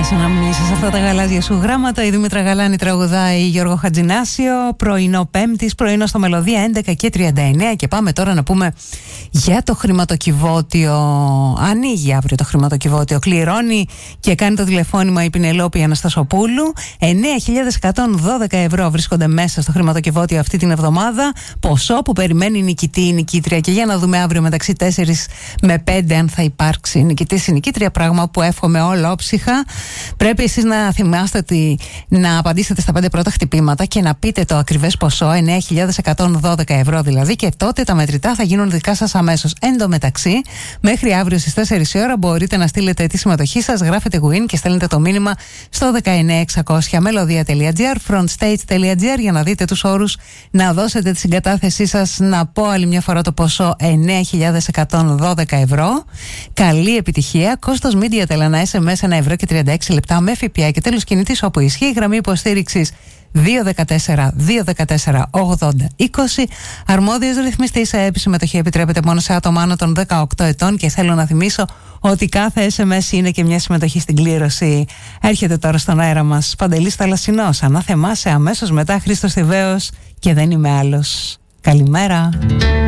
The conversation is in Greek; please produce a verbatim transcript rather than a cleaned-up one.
μπορούσε να μείνεις σε αυτά τα γαλάζια σου γράμματα. Η Δήμητρα Γαλάνη τραγουδάει Γιώργο Χατζηνάσιο. Πρωινό Πέμπτης, πρωινό στο Μελωδία έντεκα και τριάντα εννέα. Και πάμε τώρα να πούμε για το χρηματοκιβώτιο. Ανοίγει αύριο το χρηματοκιβώτιο. Κληρώνει και κάνει το τηλεφώνημα η Πινελόπη Αναστασοπούλου. εννέα χιλιάδες εκατόν δώδεκα ευρώ βρίσκονται μέσα στο χρηματοκιβώτιο αυτή την εβδομάδα. Ποσό που περιμένει νικητή ή νικήτρια. Και για να δούμε αύριο μεταξύ τέσσερις με πέντε αν θα υπάρξει νικητής ή νικήτρια. Πράγμα που εύχομαι ολόψυχα. Πρέπει εσείς να θυμάστε ότι να απαντήσετε στα πέντε πρώτα χτυπήματα και να πείτε το ακριβές ποσό, εννέα χιλιάδες εκατόν δώδεκα ευρώ δηλαδή, και τότε τα μετρητά θα γίνουν δικά σας αμέσως. Εν τω μεταξύ, μέχρι αύριο στις τέσσερις η ώρα μπορείτε να στείλετε τη συμμετοχή σας, γράφετε win και στέλνετε το μήνυμα στο δεκαεννέα εξακόσια melodia.gr, frontstage.gr για να δείτε τους όρους, να δώσετε τη συγκατάθεσή σας. Να πω άλλη μια φορά το ποσό, εννέα χιλιάδες εκατόν δώδεκα ευρώ. Καλή επιτυχία. Κόστος Media Tel, ένα ες εμ ες ένα ευρώ και τριάντα έξι λεπτά με ΦΠΑ και τέλος κινητής όπου ισχύει. Γραμμή υποστήριξης δύο ένα τέσσερα δύο ένα τέσσερα ογδόντα είκοσι. Αρμόδιος ρυθμιστής ΑΕΠ. Συμμετοχή επιτρέπεται μόνο σε άτομα άνω των δεκαοκτώ ετών. Και θέλω να θυμίσω ότι κάθε ες εμ ες είναι και μια συμμετοχή στην κλήρωση. Έρχεται τώρα στον αέρα μας Παντελής Θαλασσινός. Ανάθεμά σε αμέσως μετά Χρήστος Θηβαίος και δεν είμαι άλλος. Καλημέρα.